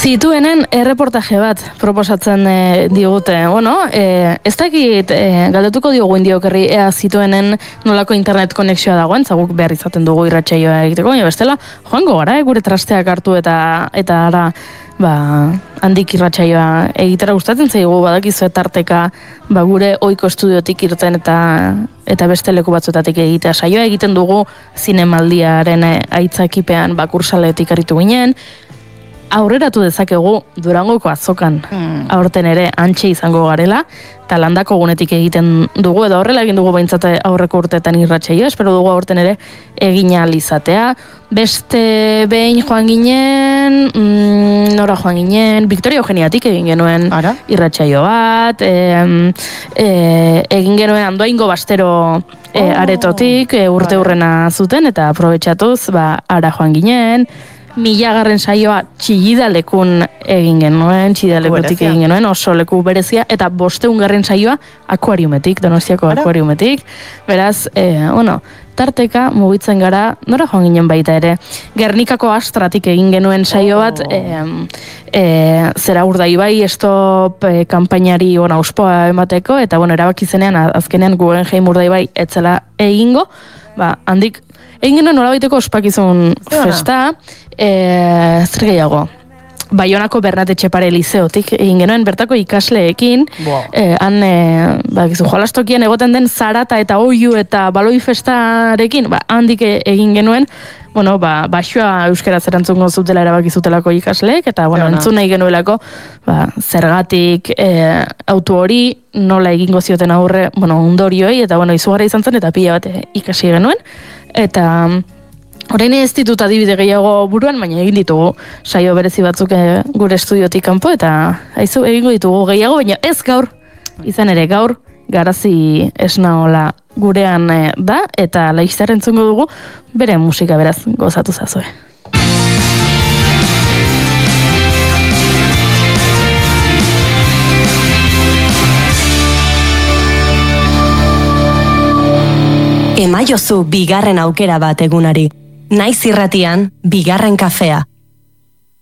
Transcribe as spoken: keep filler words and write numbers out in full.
Zituenen erreportaje bat proposatzen e, digute. Bueno, e, ez dakit e, galdetuko diogu indiokerri ea Zituenen nolako internet konexioa dagoen, zaguk behar izaten dugu irratsaioa egiteko, baina bestela joango gara, e, gure trasteak hartu eta eta ara ba, handik irratsaioa egitera gustatzen zaigu, badakizu tarteka ba, gure ohiko estudiotik irten eta eta beste leku batzuetatik egitea saioa egiten dugu zinemaldiaren aitzakipean ba, kursaletik aritu ginen. Aurreratu dezakegu Durangoko azokan hmm. aurten ere antxe izango garela, eta landako gunetik egiten dugu, edo horrela egin dugu behintzate aurreko urteetan irratsaioa, espero dugu aurten ere egin ahal izatea. Beste behin joan ginen, mm, nora joan ginen, Victoria Eugeniatik egin genuen Ara? irratsaio bat, e, e, egin genuen Andoaingo Bastero e, oh. aretotik, e, urte hurrena zuten, eta aprobetxatuz, ba, ara joan ginen. Milagarren saioa Txillidalekun egin genuen, Txillidalekotik egin genuen, oso leku berezia, eta bosteungarren saioa akuariumetik, Donostiako Ara? akuariumetik. Beraz, e, bueno, tarteka mugitzen gara, nora joan ginen baita ere, Gernikako Astratik egin genuen saio bat, oh. e, e, zera Urdaibai stop e, kanpainari ona ospoa emateko, eta bueno, erabaki zenean, azkenean Guggenheim Urdaibai etzela egingo, ba, handik, egin genuen nolabaiteko ospakizun festa, e, zer gehiago, Baionako Bernat Etxepare Lizeotik egin genuen bertako ikasleekin, wow. e, han, e, ba, gizu, jolastokien egoten den zarata eta oiu eta baloi festarekin, ba, handik egin genuen, bueno, ba, baxua euskaraz erantzungo zutela erabaki zutelako ikasleek, eta, bueno, Eona. entzun nahi genuelako, ba, zergatik e, auto hori, nola egingo zioten aurre, bueno, ondorioi, eta, bueno, izugarra izan zen, eta pila bat ikasi genuen, eta orain ez ditut adibide gehiago buruan, baina egin ditugu saio berezi batzuk gure estudiotik kanpo, eta haizu egingo ditugu gehiago, baina ez gaur, izan ere gaur, Garazi Esnaola gurean da, eta laizzer entzungo dugu, bere musika beraz gozatu zazue. Emaiozu bigarren aukera bat egunari. Naiz irratian, bigarren kafea.